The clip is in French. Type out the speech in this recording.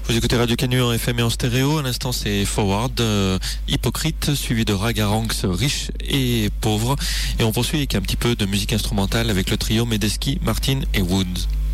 Vous écoutez Radio Canu en FM et en stéréo. À l'instant, c'est Forward, Hypocrite, suivi de Ragaranx, Riche et Pauvre. Et on poursuit avec un petit peu de musique instrumentale avec le trio Medeski, Martin et Woods.